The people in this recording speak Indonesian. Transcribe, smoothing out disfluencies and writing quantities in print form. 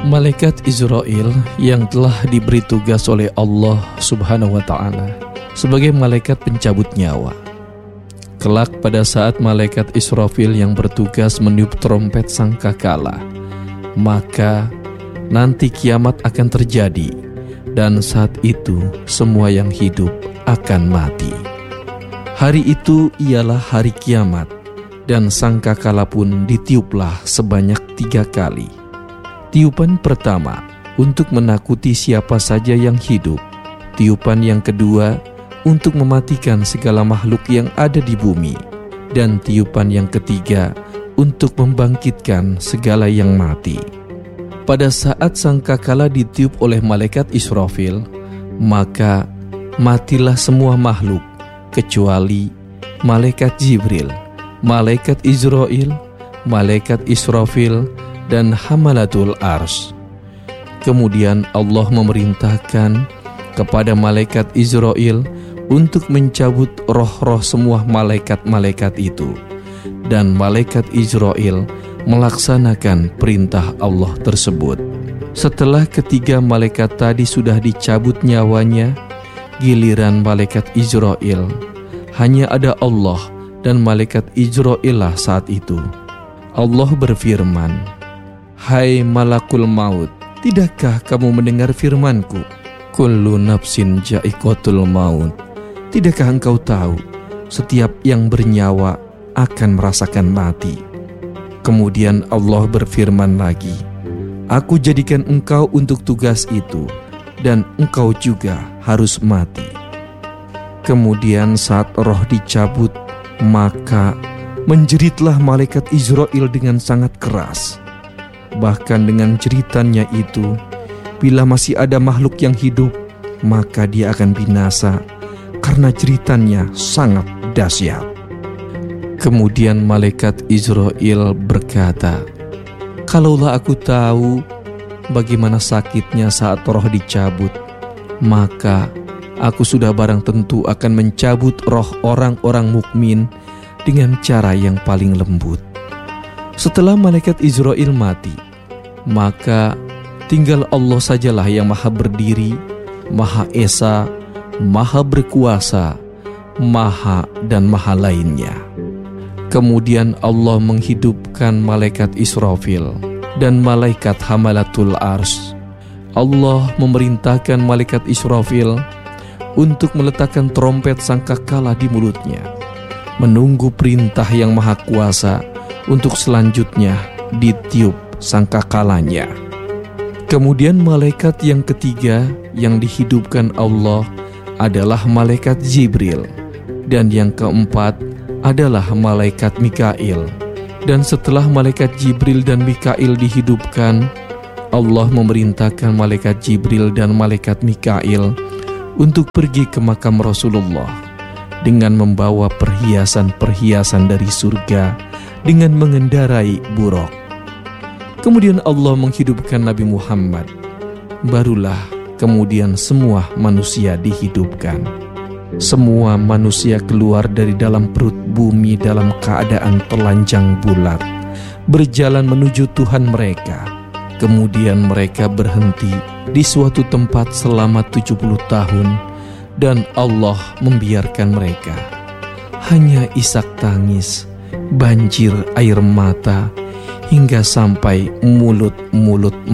Malaikat Israil yang telah diberi tugas oleh Allah Subhanahu wa Ta'ala sebagai malaikat pencabut nyawa. Kelak pada saat malaikat Israfil yang bertugas meniup trompet sangkakala, maka nanti kiamat akan terjadi, dan saat itu semua yang hidup akan mati. Hari itu ialah hari kiamat, dan sangkakala pun ditiuplah sebanyak 3 kali. Tiupan pertama untuk menakuti siapa saja yang hidup. Tiupan yang kedua untuk mematikan segala makhluk yang ada di bumi. Dan tiupan yang ketiga untuk membangkitkan segala yang mati. Pada saat sangkakala ditiup oleh malaikat Israfil, maka matilah semua makhluk kecuali malaikat Jibril, malaikat Israil, malaikat Israfil, dan Hamalatul Arsy. Kemudian Allah memerintahkan kepada malaikat Israil untuk mencabut roh-roh semua malaikat-malaikat itu, dan malaikat Israil melaksanakan perintah Allah tersebut. Setelah ketiga malaikat tadi sudah dicabut nyawanya, giliran malaikat Israil. Hanya ada Allah dan malaikat Israil lah saat itu. Allah berfirman, "Hai malakul maut, tidakkah kamu mendengar firman-Ku? Kullu nafsin ja'iqatul maut. Tidakkah engkau tahu, setiap yang bernyawa akan merasakan mati?" Kemudian Allah berfirman lagi, "Aku jadikan engkau untuk tugas itu, dan engkau juga harus mati." Kemudian saat roh dicabut, maka menjeritlah malaikat Israil dengan sangat keras. Bahkan dengan jeritannya itu, bila masih ada makhluk yang hidup, maka dia akan binasa karena jeritannya sangat dahsyat. Kemudian malaikat Israil berkata, "Kalaulah aku tahu bagaimana sakitnya saat roh dicabut, maka aku sudah barang tentu akan mencabut roh orang-orang mukmin dengan cara yang paling lembut." Setelah malaikat Israil mati, maka tinggal Allah sajalah yang maha berdiri, maha esa, maha berkuasa, maha dan maha lainnya. Kemudian Allah menghidupkan malaikat Israfil dan malaikat Hamalatul Arsy. Allah memerintahkan malaikat Israfil untuk meletakkan trompet sangkakala di mulutnya, menunggu perintah yang maha kuasa untuk selanjutnya ditiup sangkakalanya. Kemudian malaikat yang ketiga yang dihidupkan Allah adalah malaikat Jibril, dan yang keempat adalah malaikat Mikail. Dan setelah malaikat Jibril dan Mikail dihidupkan, Allah memerintahkan malaikat Jibril dan malaikat Mikail untuk pergi ke makam Rasulullah dengan membawa perhiasan-perhiasan dari surga dengan mengendarai buraq. Kemudian Allah menghidupkan Nabi Muhammad. Barulah kemudian semua manusia dihidupkan. Semua manusia keluar dari dalam perut bumi dalam keadaan telanjang bulat, berjalan menuju Tuhan mereka. Kemudian mereka berhenti di suatu tempat selama 70 tahun, dan Allah membiarkan mereka. Hanya isak tangis, banjir air mata, hingga sampai mulut-mulut